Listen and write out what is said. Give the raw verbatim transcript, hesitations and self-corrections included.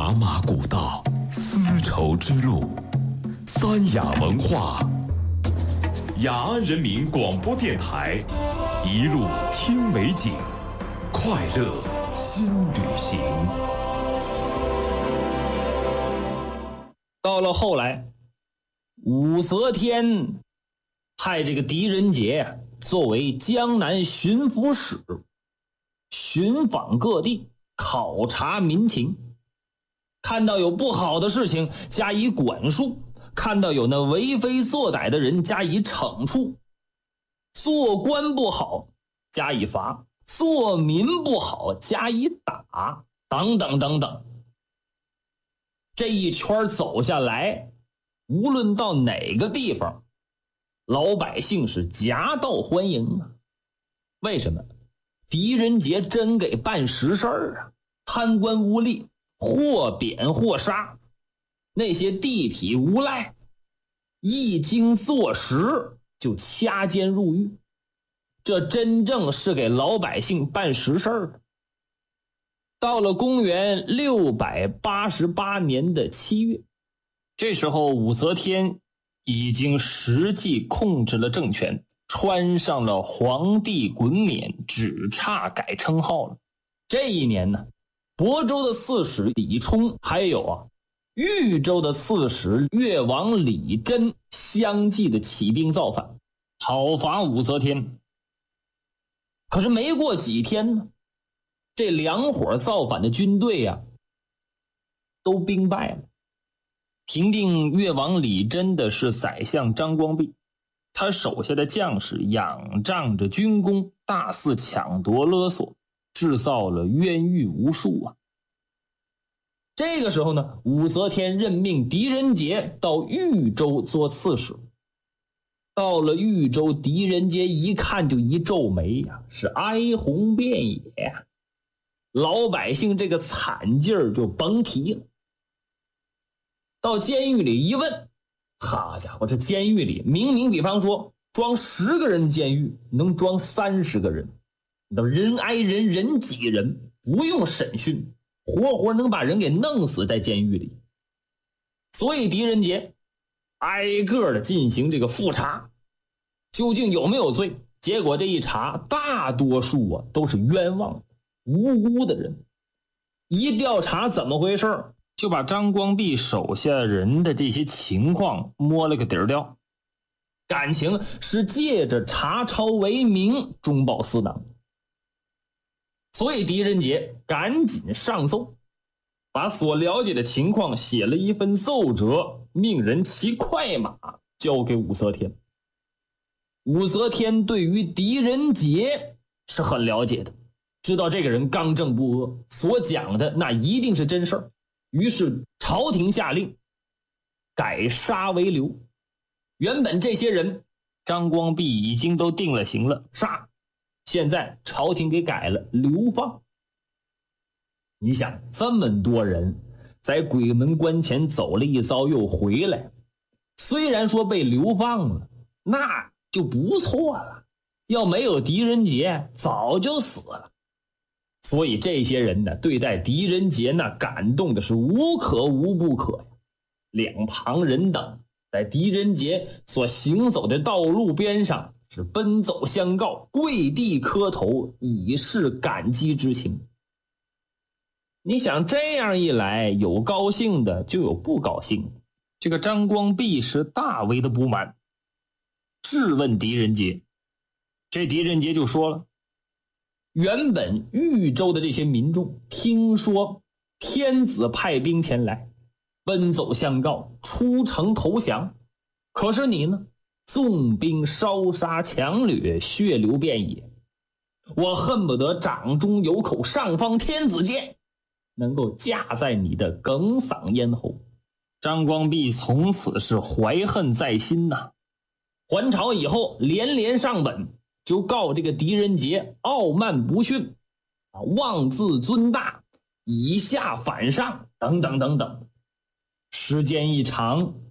茶马古道，丝绸之路，三雅文化。雅安人民广播电台，一路听美景，快乐新旅行。 到了后来，武则天派这个狄仁杰作为江南巡抚使，寻访各地，考察民情，看到有不好的事情加以管束，看到有那为非作歹的人加以惩处，做官不好加以罚，做民不好加以打，等等等等。这一圈走下来，无论到哪个地方，老百姓是夹道欢迎啊。为什么？狄仁杰真给办实事儿啊，贪官污吏，或贬或杀，那些地痞无赖一经坐实就掐尖入狱，这真正是给老百姓办实事儿的。到了公元六百八十八年的七月，这时候武则天已经实际控制了政权，穿上了皇帝衮冕，只差改称号了。这一年呢，亳州的刺史李冲，还有啊豫州的刺史越王李真相继的起兵造反，讨伐武则天。可是没过几天呢，这两伙造反的军队啊都兵败了。平定越王李真的是宰相张光弼，他手下的将士仰仗着军功，大肆抢夺勒索，制造了冤狱无数啊。这个时候呢，武则天任命狄仁杰到豫州做刺史。到了豫州，狄仁杰一看就一皱眉呀、啊，是哀鸿遍野呀、啊，老百姓这个惨劲儿就甭提了。到监狱里一问，好家伙，这监狱里明明比方说装十个人监狱能装三十个人，人挨人人挤人，不用审讯，活活能把人给弄死在监狱里。所以狄仁杰挨个的进行这个复查，究竟有没有罪？结果这一查，大多数啊都是冤枉无辜的人。一调查怎么回事，就把张光弼手下人的这些情况摸了个底儿掉，感情是借着查抄为名中饱私囊。所以狄仁杰赶紧上奏，把所了解的情况写了一份奏折，命人骑快马交给武则天。武则天对于狄仁杰是很了解的，知道这个人刚正不阿，所讲的那一定是真事儿。于是朝廷下令改杀为流。原本这些人张光弼已经都定了刑了，杀，现在朝廷给改了流放。你想这么多人在鬼门关前走了一遭又回来，虽然说被流放了，那就不错了，要没有狄仁杰早就死了。所以这些人呢，对待狄仁杰那感动的是无可无不可呀。两旁人等在狄仁杰所行走的道路边上是奔走相告，跪地磕头，以示感激之情。你想这样一来，有高兴的就有不高兴的。这个张光弼是大为的不满，质问狄仁杰。这狄仁杰就说了，原本豫州的这些民众听说天子派兵前来，奔走相告，出城投降。可是你呢，纵兵烧杀抢掠，血流遍野。我恨不得掌中有口上方天子剑，能够架在你的哽嗓咽喉。张光弼从此是怀恨在心呐、啊。还朝以后连连上本，就告这个狄仁杰傲慢不逊，妄自尊大，以下反上，等等等等。时间一长，